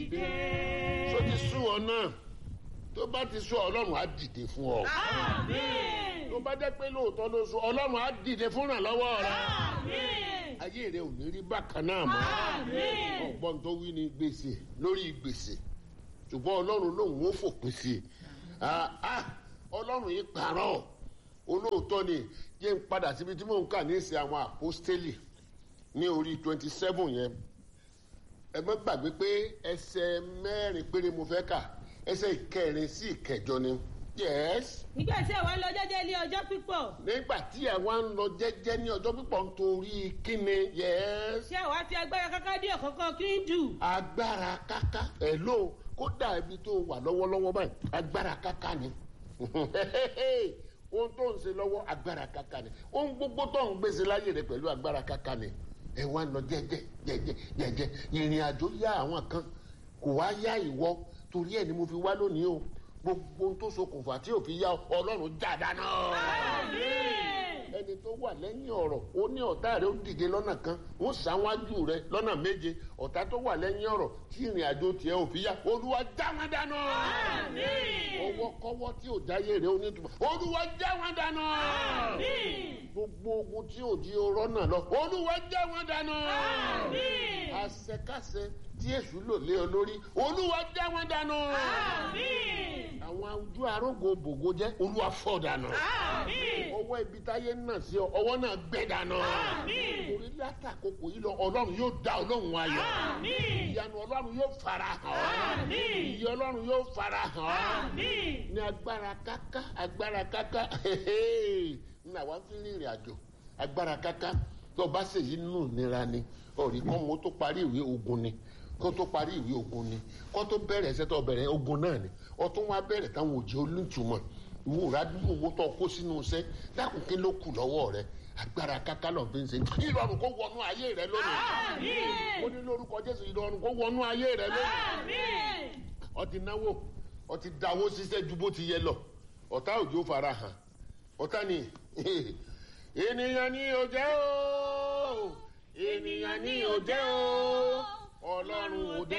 dìde. Tó ti sú ọ náà, tó bá ti sú Ọlọ́run á dìde fún ọ. Àmín. Tó bá jẹ́ pé lóòótọ́ ló sú Ọlọ́run á dìde fún ìrànlọ́wọ́ rẹ. Àmín. Ayé rẹ ò ní rí bákan náà mọ́. Àmín. Ọ̀gbọ́n tó wí ni gbèsè lórí gbèsè, ṣùgbọ́n Ọlọ́run lòun ó fòpin sí i. Ọlọ́run yìí parọ́, olóòótọ́ ni. Jẹ́ ń padà síbi tí mò ń kà ní ìsìn àwọn àpọ́stélì ní orí 27 yẹn. Ẹ má gbàgbé pé ẹsẹ̀ 4 péré mo fẹ́ kà, ẹsẹ̀ 4 sí 8 ni. Yes. Nígbà tí àwa lọ jẹ́jẹ́ ní ọjọ́ pípọ̀. Nígbà tí àwa ń lọ jẹ́jẹ́ ní ọjọ́ pípọ̀ nítorí kíni. Yes. Ṣé àwa fi agbára káká dé ọ̀kọ̀ọ̀kan kíndù? Agbára káká ẹ̀ ló kódà ibi tó wà lọ́wọ́lọ́wọ́ báyìí agbára káká ni. Ohun tó ń ṣe lọ́wọ́ agbára káká ni. Ohun gbogbo tó ń gbèsè láyé rẹ pẹ̀lú agbára káká ni. Ẹ wá ń lọ jẹ́jẹ́ ìrìn àjò yá àwọn kan kò wá yá ìwọ torí ẹ̀ ni mo fi wá lónìí o. Gbogbo ohun tó ṣokùnfà tí ò fi yá Ọlọ́run já dáná. Àmín. Ẹni tó wà lẹ́yìn ọ̀rọ̀ ó ní ọ̀tá rẹ̀ ó dìde lọ́nà kan wọ́n ṣáwájú rẹ̀ lọ́nà 7. Ọ̀tá tó wà lẹ́yìn ọ̀rọ̀ tí ìrìn àjò tiẹ̀ ò fi yá Olúwa já wọn dáná. Àmín. Ọwọ́kọ́wọ́ tí ò jáyé rẹ̀ ó ní ìtumọ̀ Olúwa já wọn dáná. Àmín. Gbogbo ogun tí ò di ọ̀rọ̀ náà lọ Olúwa já wọn dáná. Àmín. Àṣẹkáṣẹ tí Èṣù lò lé ọ lórí Olúwa já wọn dáná. Àmín. Àwọn ojú arógo bògo jẹ́ Olúwa fọ́ dànù. Àmín. Ọwọ́ ibi táyé náà sí ọ ọwọ́ náà gbẹ dànù. Àmín. Orí látàkókò yìí lọ Ọlọ́run yóò dá Ọlọ́run ayọ̀. Àmín. Ìyanu Ọlọ́run yóò fara hàn. Àmín. Ìyè Ọlọ́run yóò fara hàn. Àmín. Ní agbára káká ní àwa fi rìnrìn àjò agbára káká tó o bá ṣèyí nù nira ni ọ̀rí kan mo tó parí ìwé ogun ni kó tó parí ìwé ogun ni kó tó bẹ̀rẹ̀ ẹsẹ̀ tó bẹ̀rẹ̀ ogun náà ni ọtún wá bẹ̀rẹ̀ táwọn òjì olùtùmọ̀ ìwúra dúró owó tó kó sínú iṣẹ́ dákun kí ló kù lọ́wọ́ rẹ agbára káká lọ fi ń ṣe ìrọ̀rùn kó wọnú ayé rẹ lónìí. Àmín. Ó ní lórúkọ Jésù ìrọ̀rùn kó wọnú ayé rẹ lónìí. Àmín. Ó ti náwó ó ti dáwó ṣiṣẹ́ ju bó ti yẹ lọ ọ̀tá òjò fara hàn ọ̀tá ni ènìyàn ni ò jẹ́ o ènìyàn ni ò jẹ́ o Ọlọ́run ò dẹ́.